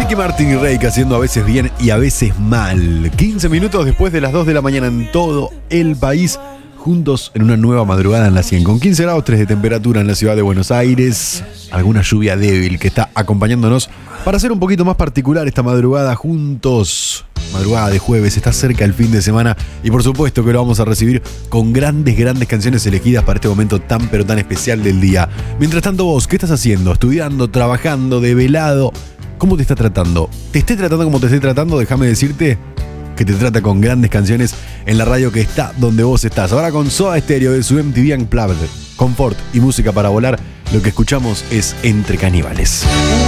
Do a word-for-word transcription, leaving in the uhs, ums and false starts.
Ricky Martin y Reik haciendo a veces bien y a veces mal. quince minutos después de las dos de la mañana en todo el país, juntos en una nueva madrugada en la cien, con quince grados tres de temperatura en la ciudad de Buenos Aires. Alguna lluvia débil que está acompañándonos para hacer un poquito más particular esta madrugada juntos. Madrugada de jueves, está cerca el fin de semana y por supuesto que lo vamos a recibir con grandes, grandes canciones elegidas para este momento tan pero tan especial del día. Mientras tanto vos, ¿qué estás haciendo? ¿Estudiando? ¿Trabajando? ¿Develado? ¿Cómo te está tratando? ¿Te esté tratando como te esté tratando? Déjame decirte que te trata con grandes canciones en la radio que está donde vos estás. Ahora con Soda Stereo de su M T V Unplugged, confort y música para volar, lo que escuchamos es Entre Caníbales.